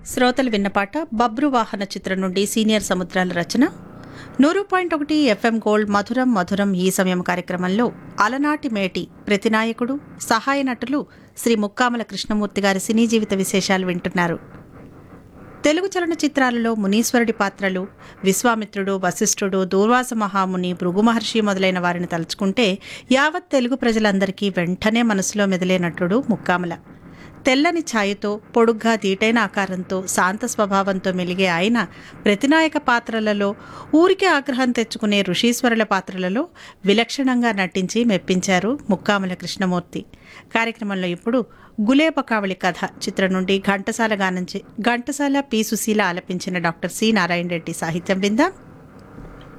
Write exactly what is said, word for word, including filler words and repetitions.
శ్రోతలు విన్నపాట బబ్రు వాహన చిత్రం నుండి సీనియర్ సముద్రాల రచన. నూరు పాయింట్ ఒకటి ఎఫ్ఎం గోల్డ్ మధురం మధురం ఈ సమయం కార్యక్రమంలో అలనాటి మేటి ప్రతినాయకుడు సహాయ నటులు శ్రీ ముక్కామల కృష్ణమూర్తి గారి సినీ జీవిత విశేషాలు వింటున్నారు. తెలుగు చలనచిత్రాలలో మునీశ్వరుడి పాత్రలు, విశ్వామిత్రుడు, వశిష్ఠుడు, దూర్వాస మహాముని, భృగు మహర్షి మొదలైన వారిని తలుచుకుంటే యావత్ తెలుగు ప్రజలందరికీ వెంటనే మనసులో మెదిలే నటుడు ముక్కామల. తెల్లని ఛాయతో, పొడుగ్గా దీటైన ఆకారంతో, శాంత స్వభావంతో మెలిగే ఆయన ప్రతినాయక పాత్రలలో, ఊరికే ఆగ్రహం తెచ్చుకునే ఋషీశ్వరుల పాత్రలలో విలక్షణంగా నటించి మెప్పించారు ముక్కామల కృష్ణమూర్తి. కార్యక్రమంలో ఇప్పుడు గులేబకావళి కథ చిత్రం నుండి ఘంటసాల గానం ఘంటసాల పి సుశీల ఆలపించిన డాక్టర్ సి నారాయణ రెడ్డి సాహిత్యం విందాం.